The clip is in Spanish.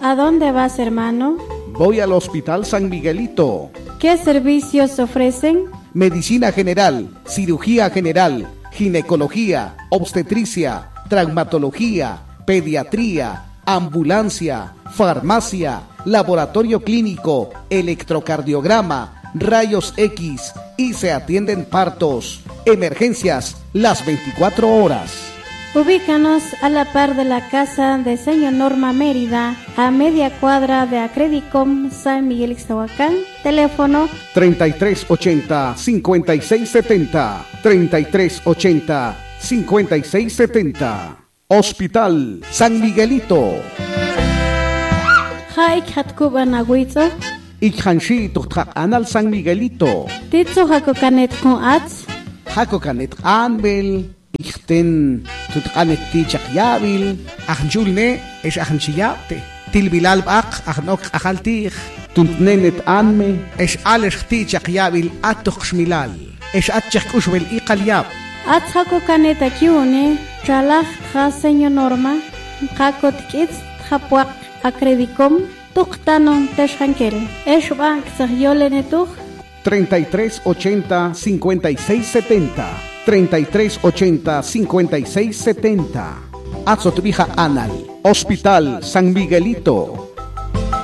¿A dónde vas, hermano? Voy al Hospital San Miguelito. ¿Qué servicios ofrecen? Medicina general, cirugía general, ginecología, obstetricia, traumatología, pediatría, ambulancia, farmacia, laboratorio clínico, electrocardiograma, rayos X y se atienden partos, emergencias las 24 horas. Ubícanos a la par de la casa de Señor Norma Mérida, a media cuadra de Acredicom San Miguel Ixtahuacán. Teléfono 3380-5670, 3380-5670. Hospital San Miguelito. Haik Hatkuban Agüizo, Ikhanshi Tuktak Anal San Miguelito. Titzo Hakokanet con Ats, Hakokanet Anbel. Ichten tutqanet tichak yabil ahjulne es ahnciyate tilbilal baq ahnok ahaltih tuntnenet anme es alesh tichak yabil atukhshmilal es atchak ushbel iqalyab Ats Hakokanet Akiune, Chalach Ha Señor Norma, Hakot Kids Hapuak Acredicom, Tuktanon Teshankel, Eshbank Sahyolenetuch 3380-5670, 3380-5670. Azotrija Anal, Hospital San Miguelito.